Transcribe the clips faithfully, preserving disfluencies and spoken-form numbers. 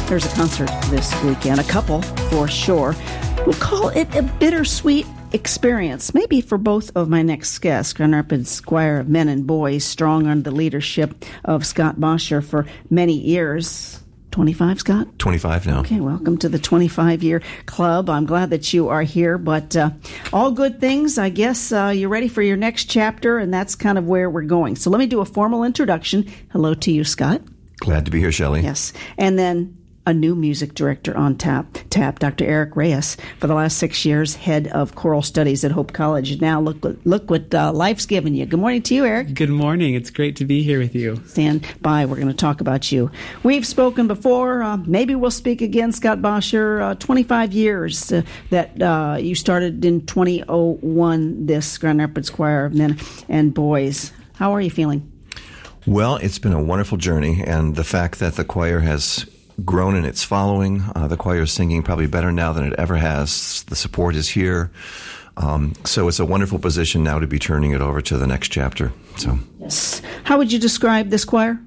There's a concert this weekend, a couple for sure. We'll call it a bittersweet experience, maybe for both of my next guests. Grand Rapids Choir of Men and Boys, strong under the leadership of Scott Bosher for many years. twenty-five, Scott? twenty-five now. Okay, welcome to the twenty-five-year club. I'm glad that you are here, but uh, all good things. I guess uh, you're ready for your next chapter, and that's kind of where we're going. So let me do a formal introduction. Hello to you, Scott. Glad to be here, Shelley. Yes. And then a new music director on tap, tap, Doctor Eric Reyes, for the last six years, head of choral studies at Hope College. Now look, look what uh, life's given you. Good morning to you, Eric. Good morning. It's great to be here with you. Stand by. We're going to talk about you. We've spoken before. Uh, maybe we'll speak again, Scott Bosher. Uh, twenty-five years uh, that uh, you started in two thousand one, this Grand Rapids Choir of Men and Boys. How are you feeling? Well, it's been a wonderful journey, and the fact that the choir has grown in its following. Uh, the choir is singing probably better now than it ever has. The support is here. Um, so it's a wonderful position now to be turning it over to the next chapter. So, yes. How would you describe this choir?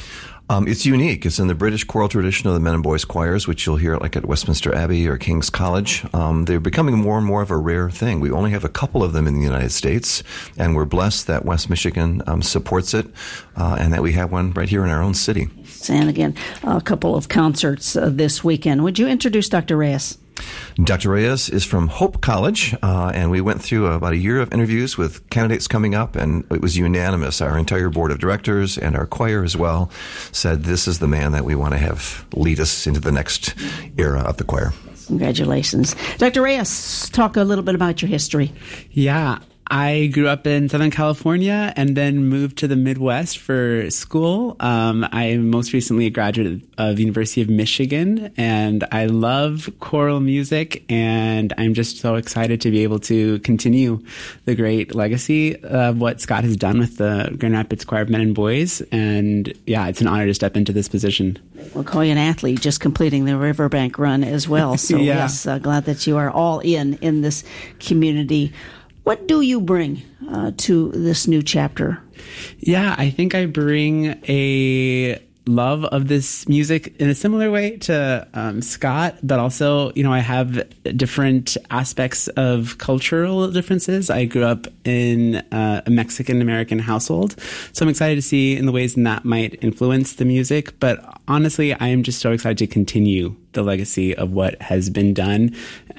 Um, it's unique. It's in the British choral tradition of the men and boys choirs, which you'll hear like at Westminster Abbey or King's College. Um, they're becoming more and more of a rare thing. We only have a couple of them in the United States, and we're blessed that West Michigan um, supports it, uh, and that we have one right here in our own city. And again, a couple of concerts uh, this weekend. Would you introduce Doctor Reyes? Doctor Reyes is from Hope College, uh, and we went through about a year of interviews with candidates coming up, and it was unanimous. Our entire board of directors and our choir as well said this is the man that we want to have lead us into the next era of the choir. Congratulations. Doctor Reyes, talk a little bit about your history. Yeah. I grew up in Southern California and then moved to the Midwest for school. Um, I am most recently a graduate of University of Michigan, and I love choral music, and I'm just so excited to be able to continue the great legacy of what Scott has done with the Grand Rapids Choir of Men and Boys. And yeah, it's an honor to step into this position. We'll call you an athlete, just completing the Riverbank run as well. So yeah. yes, uh, glad that you are all in in this community. What do you bring uh, to this new chapter? Yeah, I think I bring a love of this music in a similar way to um, Scott, but also, you know, I have different aspects of cultural differences. I grew up in uh, a Mexican-American household, so I'm excited to see in the ways that might influence the music. But honestly, I am just so excited to continue the legacy of what has been done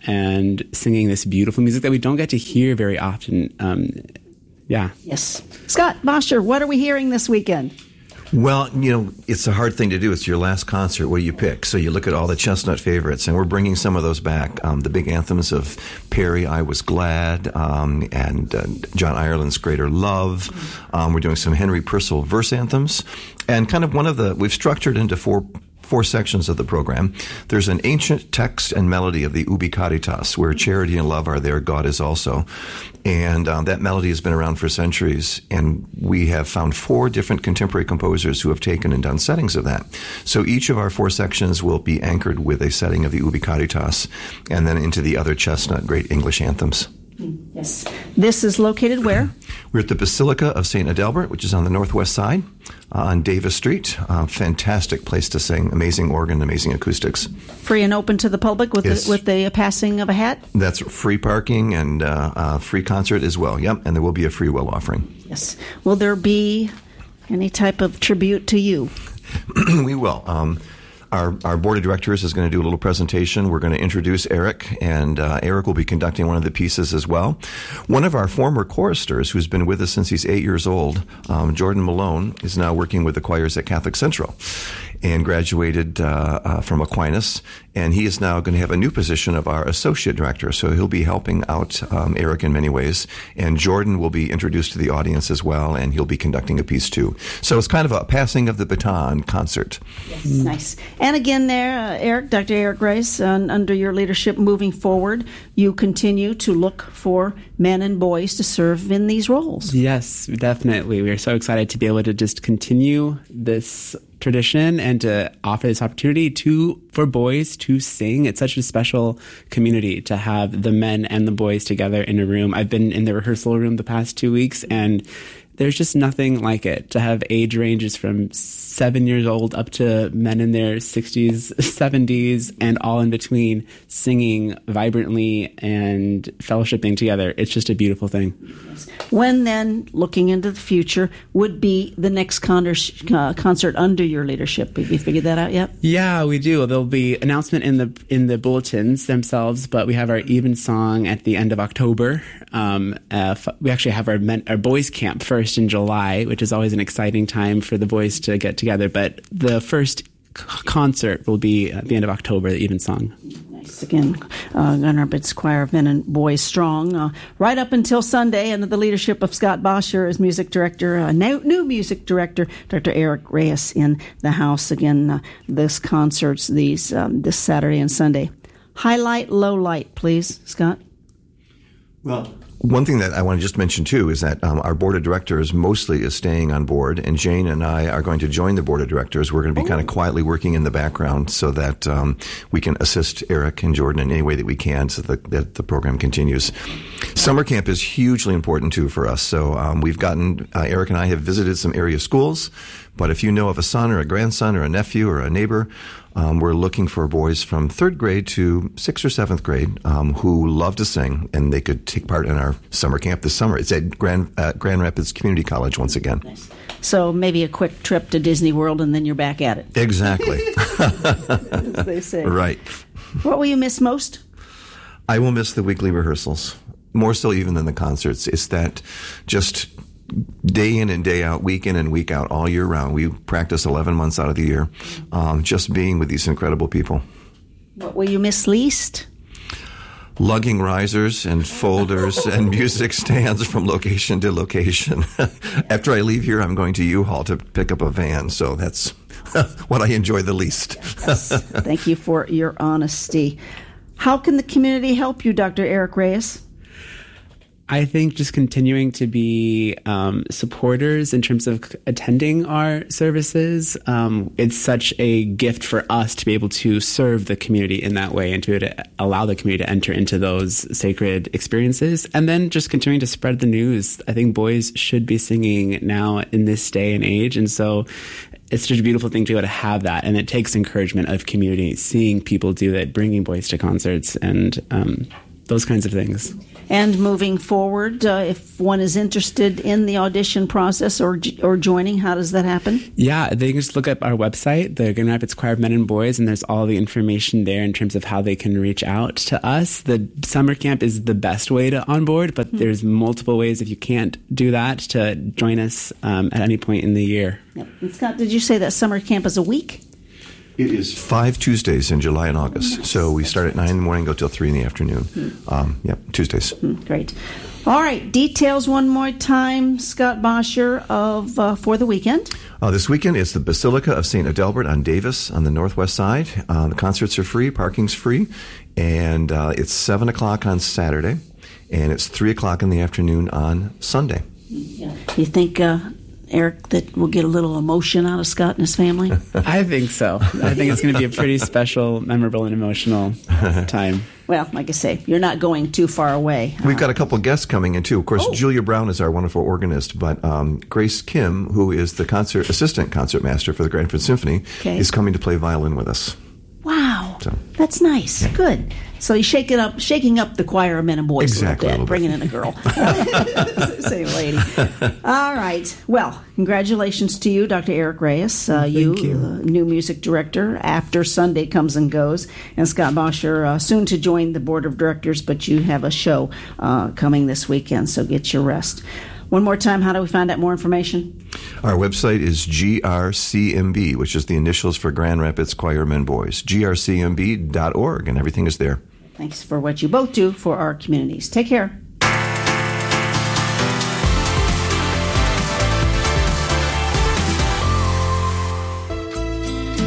and singing this beautiful music that we don't get to hear very often. Um, yeah. Yes. Scott Bosher, what are we hearing this weekend? Well, you know, it's a hard thing to do. It's your last concert. What do you pick? So you look at all the chestnut favorites, and we're bringing some of those back. Um, the big anthems of Perry, I Was Glad, um, and uh, John Ireland's Greater Love. Um, we're doing some Henry Purcell verse anthems. And kind of one of the, we've structured into four four sections of the program. There's an ancient text and melody of the Ubi Caritas, where charity and love are there, God is also. And um, that melody has been around for centuries, and we have found four different contemporary composers who have taken and done settings of that. So each of our four sections will be anchored with a setting of the Ubi Caritas, and then into the other chestnut great English anthems. Yes. This is located where? We're at the Basilica of Saint Adalbert, which is on the northwest side, uh, on Davis Street. Uh, fantastic place to sing. Amazing organ, amazing acoustics. Free and open to the public with yes. the, with the passing of a hat? That's free parking and uh, uh, free concert as well. Yep, and there will be a free will offering. Yes. Will there be any type of tribute to you? We will. Um, Our, our board of directors is going to do a little presentation. We're going to introduce Eric, and uh, Eric will be conducting one of the pieces as well. One of our former choristers, who's been with us since he's eight years old, um, Jordan Malone, is now working with the choirs at Catholic Central and graduated uh, uh, from Aquinas, and he is now going to have a new position of our associate director, so he'll be helping out um, Eric in many ways, and Jordan will be introduced to the audience as well, and he'll be conducting a piece too. So it's kind of a passing of the baton concert. Yes, mm. Nice. And again there, uh, Eric, Doctor Eric Reyes, uh, under your leadership moving forward, you continue to look for men and boys to serve in these roles. Yes, definitely. We are so excited to be able to just continue this tradition and to offer this opportunity to for boys to sing. It's such a special community to have the men and the boys together in a room. I've been in the rehearsal room the past two weeks, and there's just nothing like it. To have age ranges from seven years old up to men in their sixties, seventies, and all in between, singing vibrantly and fellowshipping together. It's just a beautiful thing. When then, looking into the future, would be the next con- uh, concert under your leadership? Have you figured that out yet? Yeah, we do. There'll be announcement in the in the bulletins themselves, but we have our Evensong at the end of October. Um, uh, f- we actually have our men- our boys camp first in July, which is always an exciting time for the boys to get together. But the first c- concert will be at the end of October, the Evensong. Nice. Again, uh, Grand Rapids Choir of Men and Boys Strong, uh, right up until Sunday, under the leadership of Scott Bosher as music director, uh, new, new music director, Doctor Eric Reyes in the house. Again, uh, this concerts these um, this Saturday and Sunday. Highlight, low light, please, Scott. Well, one thing that I want to just mention, too, is that um, our board of directors mostly is staying on board, and Jane and I are going to join the board of directors. We're going to be oh. kind of quietly working in the background so that um, we can assist Eric and Jordan in any way that we can so that, that the program continues. Summer camp is hugely important, too, for us. So um, we've gotten, uh, Eric and I have visited some area schools, but if you know of a son or a grandson or a nephew or a neighbor, Um, we're looking for boys from third grade to sixth or seventh grade um, who love to sing, and they could take part in our summer camp this summer. It's at Grand, uh, Grand Rapids Community College once again. Nice. So maybe a quick trip to Disney World, and then you're back at it. Exactly. As they say. Right. What will you miss most? I will miss the weekly rehearsals, more so even than the concerts. It's that just day in and day out, week in and week out, all year round. We practice eleven months out of the year, um, just being with these incredible people. What will you miss least? Lugging risers and folders and music stands from location to location. After I leave here, I'm going to U-Haul to pick up a van, so that's what I enjoy the least. Yes. Thank you for your honesty. How can the community help you, Doctor Eric Reyes? I think just continuing to be um, supporters in terms of attending our services. Um, it's such a gift for us to be able to serve the community in that way and to, to allow the community to enter into those sacred experiences. And then just continuing to spread the news. I think boys should be singing now in this day and age. And so it's such a beautiful thing to be able to have that. And it takes encouragement of community, seeing people do that, bringing boys to concerts and um, those kinds of things. And moving forward, uh, if one is interested in the audition process or or joining, how does that happen? Yeah, they can just look up our website, the Grand Rapids Choir of Men and Boys, and there's all the information there in terms of how they can reach out to us. The summer camp is the best way to onboard, but mm-hmm. there's multiple ways if you can't do that to join us um, at any point in the year. Yep. And Scott, did you say that summer camp is a week? It is five Tuesdays in July and August. Nice. So we start at nine in the morning, go till three in the afternoon. Hmm. Um, yep, Tuesdays. Hmm, great. All right, details one more time, Scott Bosher, of uh, for the weekend. Uh, this weekend is the Basilica of Saint Adalbert on Davis on the northwest side. Uh, the concerts are free, parking's free, and uh, it's seven o'clock on Saturday, and it's three o'clock in the afternoon on Sunday. Yeah. You think... Uh, Eric, that will get a little emotion out of Scott and his family? I think so. I think it's going to be a pretty special, memorable, and emotional time. Well, like I say, you're not going too far away. We've got a couple of guests coming in, too. Of course, oh. Julia Brown is our wonderful organist, but um, Grace Kim, who is the concert assistant concertmaster for the Grand Rapids Symphony, okay. is coming to play violin with us. Wow. So. That's nice. Yeah. Good. So he's shaking up, shaking up the choir of men and boys exactly, a little bit, bringing in a girl. Same lady. All right. Well, congratulations to you, Doctor Eric Reyes. Uh, Thank you, you. Uh, new music director after Sunday comes and goes. And Scott Bosher, uh, soon to join the board of directors, but you have a show uh, coming this weekend, so get your rest. One more time, how do we find out more information? Our website is G R C M B, which is the initials for Grand Rapids Choir Men Boys, G R C M B dot org, and everything is there. Thanks for what you both do for our communities. Take care.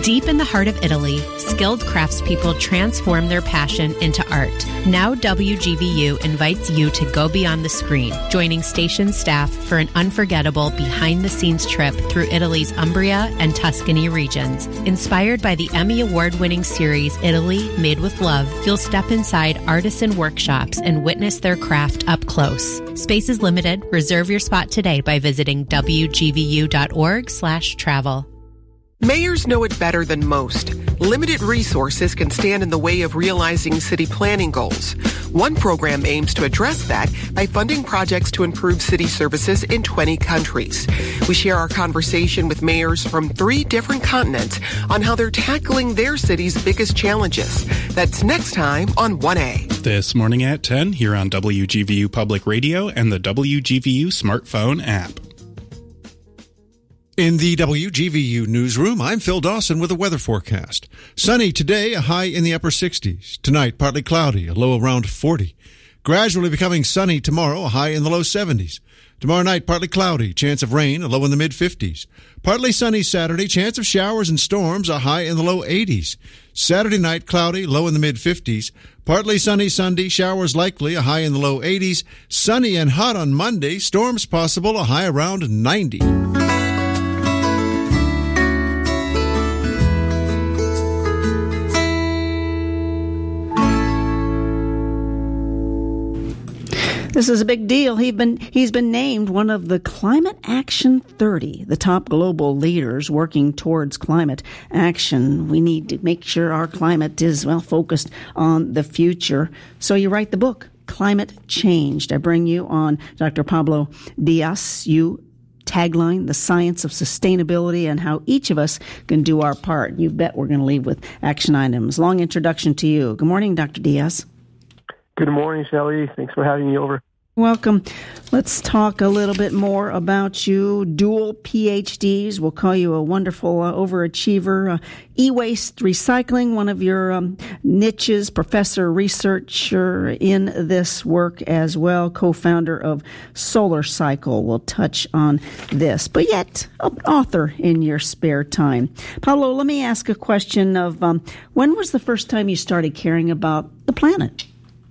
Deep in the heart of Italy, skilled craftspeople transform their passion into art. Now W G V U invites you to go beyond the screen, joining station staff for an unforgettable behind-the-scenes trip through Italy's Umbria and Tuscany regions. Inspired by the Emmy Award-winning series Italy Made with Love, you'll step inside artisan workshops and witness their craft up close. Space is limited. Reserve your spot today by visiting W G V U dot org slash travel. Mayors know it better than most. Limited resources can stand in the way of realizing city planning goals. One program aims to address that by funding projects to improve city services in twenty countries. We share our conversation with mayors from three different continents on how they're tackling their city's biggest challenges. That's next time on one A. This morning at ten here on W G V U Public Radio and the W G V U smartphone app. In the W G V U newsroom, I'm Phil Dawson with a weather forecast. Sunny today, a high in the upper sixties. Tonight, partly cloudy, a low around forty. Gradually becoming sunny tomorrow, a high in the low seventies. Tomorrow night, partly cloudy, chance of rain, a low in the mid-fifties. Partly sunny Saturday, chance of showers and storms, a high in the low eighties. Saturday night, cloudy, low in the mid-fifties. Partly sunny Sunday, showers likely, a high in the low eighties. Sunny and hot on Monday, storms possible, a high around ninety. This is a big deal. He's been, he's been named one of the Climate Action thirty, the top global leaders working towards climate action. We need to make sure our climate is, well, focused on the future. So you write the book, Climate Changed. I bring you on Doctor Pablo Diaz. You tagline, the science of sustainability and how each of us can do our part. You bet we're going to leave with action items. Long introduction to you. Good morning, Doctor Diaz. Good morning, Shelley. Thanks for having me over. Welcome. Let's talk a little bit more about you. Dual P H Ds. We'll call you a wonderful uh, overachiever. Uh, e-waste recycling, one of your um, niches, professor, researcher in this work as well, co-founder of Solar Cycle. We'll touch on this, but yet an author in your spare time. Pablo, let me ask a question of um, when was the first time you started caring about the planet?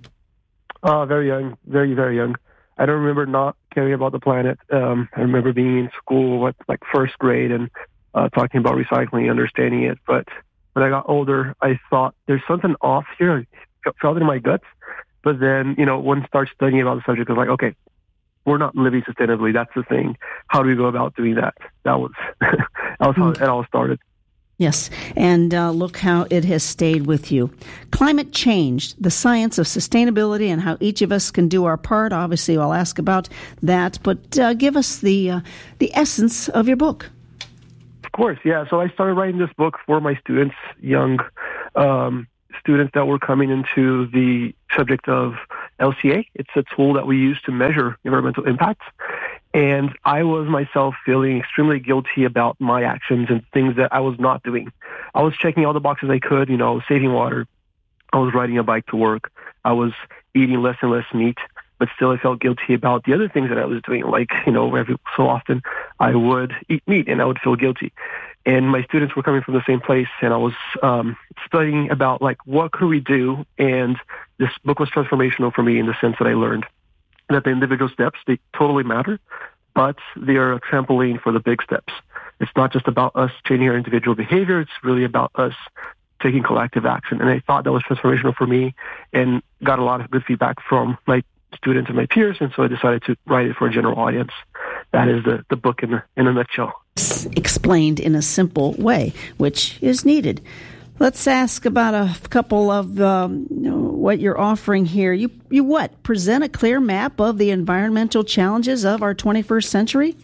Uh, very young, very, very young. I don't remember not caring about the planet. Um, I remember being in school, what, like first grade, and uh, talking about recycling, understanding it. But when I got older, I thought there's something off here. I felt it in my guts. But then, you know, one starts studying about the subject, it's like, okay, we're not living sustainably. That's the thing. How do we go about doing that? That was that was how it all started. Yes, and uh, look how it has stayed with you. Climate Change, the science of sustainability and how each of us can do our part. Obviously, I'll ask about that, but uh, give us the uh, the essence of your book. Of course, yeah. So I started writing this book for my students, young um, students that were coming into the subject of L C A. It's a tool that we use to measure environmental impacts. And I was myself feeling extremely guilty about my actions and things that I was not doing. I was checking all the boxes I could, you know, saving water. I was riding a bike to work. I was eating less and less meat, but still I felt guilty about the other things that I was doing. Like, you know, every so often I would eat meat and I would feel guilty. And my students were coming from the same place, and I was um, studying about, like, what could we do? And this book was transformational for me in the sense that I learned that the individual steps, they totally matter, but they are a trampoline for the big steps. It's not just about us changing our individual behavior. It's really about us taking collective action. And I thought that was transformational for me and got a lot of good feedback from my students and my peers. And so I decided to write it for a general audience. That is the, the book in a, in a nutshell. Explained in a simple way, which is needed. Let's ask about a couple of um, you know, what you're offering here. You, you what? Present a clear map of the environmental challenges of our twenty-first century?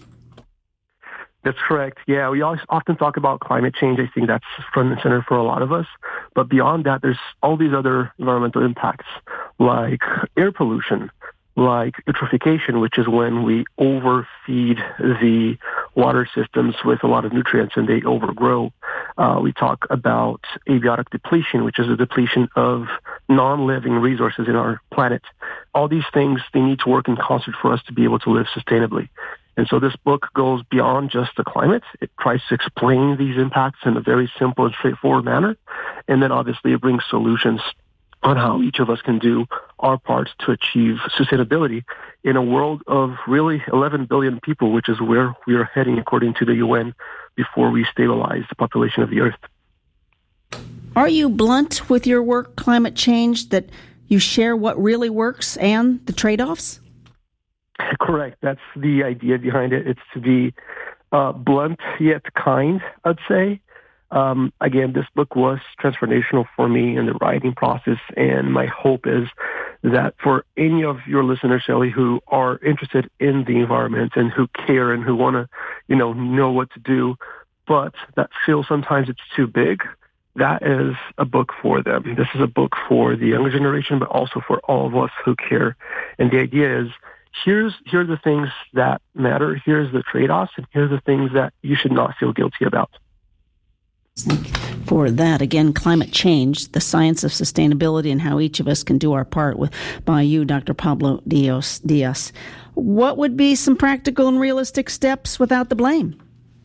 That's correct. Yeah, we always often talk about climate change. I think that's front and center for a lot of us. But beyond that, there's all these other environmental impacts like air pollution, like eutrophication, which is when we overfeed the water systems with a lot of nutrients and they overgrow. Uh, we talk about abiotic depletion, which is a depletion of non-living resources in our planet. All these things, they need to work in concert for us to be able to live sustainably. And so this book goes beyond just the climate. It tries to explain these impacts in a very simple and straightforward manner. And then obviously it brings solutions on how each of us can do our parts to achieve sustainability in a world of really eleven billion people, which is where we are heading according to the U N before we stabilize the population of the Earth. Are you blunt with your work, climate change, that you share what really works and the trade-offs? Correct. That's the idea behind it. It's to be uh, blunt yet kind, I'd say. Um, again, this book was transformational for me in the writing process, and my hope is that for any of your listeners, Shelley, who are interested in the environment and who care and who want to, you know, know what to do, but that feel sometimes it's too big, that is a book for them. This is a book for the younger generation, but also for all of us who care. And the idea is, here's here are the things that matter, here's the trade-offs, and here's the things that you should not feel guilty about. For that, again, Climate Change, the Science of Sustainability and How Each of Us Can Do Our Part, with by you, Doctor Pablo Diaz. Diaz. What would be some practical and realistic steps without the blame?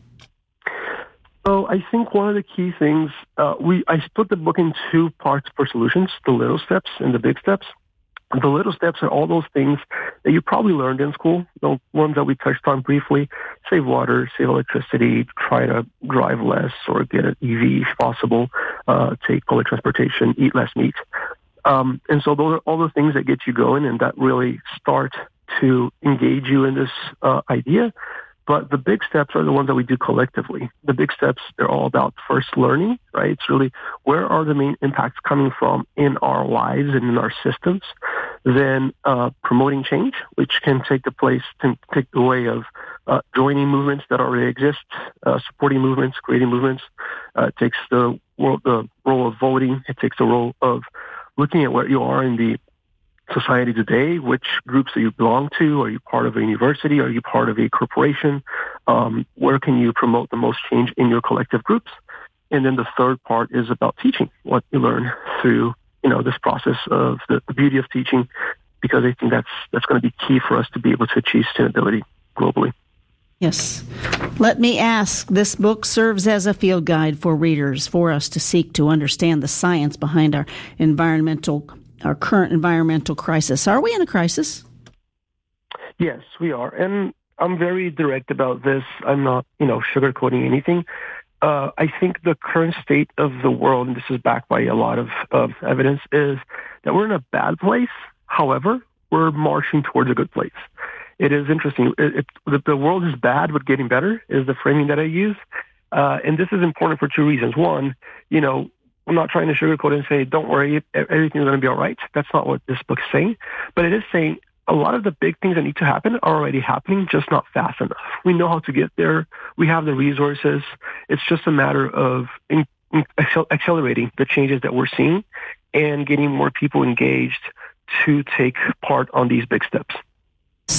So I think one of the key things, uh, we I split the book in two parts for solutions, the little steps and the big steps. The little steps are all those things that you probably learned in school, the ones that we touched on briefly: save water, save electricity, try to drive less or get an E V if possible, uh, take public transportation, eat less meat. Um, and so those are all the things that get you going and that really start to engage you in this uh, idea. But the big steps are the ones that we do collectively. The big steps, they're all about first learning, right? It's really where are the main impacts coming from in our lives and in our systems. Then uh, promoting change, which can take the place, can take the way of uh, joining movements that already exist, uh, supporting movements, creating movements. Uh, it takes the, role, the role of voting. It takes the role of looking at where you are in the society today, which groups do you belong to? Are you part of a university? Are you part of a corporation? Um, where can you promote the most change in your collective groups? And then the third part is about teaching, what you learn through, you know, this process of the, the beauty of teaching, because I think that's that's going to be key for us to be able to achieve sustainability globally. Yes. Let me ask, this book serves as a field guide for readers, for us to seek to understand the science behind our environmental our current environmental crisis. Are we in a crisis? Yes, we are. And I'm very direct about this. I'm not, you know, sugarcoating anything. Uh, I think the current state of the world, and this is backed by a lot of, of evidence, is that we're in a bad place. However, we're marching towards a good place. It is interesting. It, it, the world is bad, but getting better is the framing that I use. Uh, and this is important for two reasons. One, you know, I'm not trying to sugarcoat and say, don't worry, everything's going to be all right. That's not what this book is saying. But it is saying a lot of the big things that need to happen are already happening, just not fast enough. We know how to get there. We have the resources. It's just a matter of in, in accelerating the changes that we're seeing and getting more people engaged to take part on these big steps.